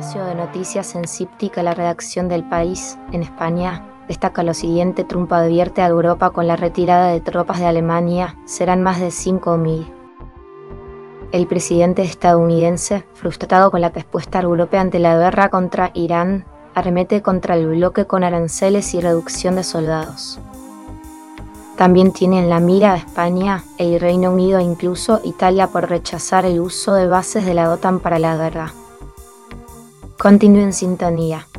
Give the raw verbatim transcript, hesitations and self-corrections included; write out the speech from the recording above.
espacio de noticias en Cíptica, la redacción del País, en España, destaca lo siguiente. Trump advierte a Europa: con la retirada de tropas de Alemania serán más de cinco mil. El presidente estadounidense, frustrado con la respuesta europea ante la guerra contra Irán, arremete contra el bloque con aranceles y reducción de soldados. También tiene en la mira a España, el Reino Unido e incluso Italia por rechazar el uso de bases de la OTAN para la guerra. Continúe en sintonía.